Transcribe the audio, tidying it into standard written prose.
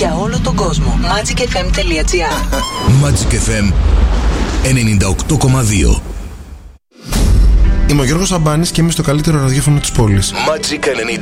για όλο τον κόσμο. magicfm.gr. Magic FM 98,2. Είμαι ο Γιώργος Σαμπάνης και είμαι στο καλύτερο ραδιόφωνο της πόλης. Magic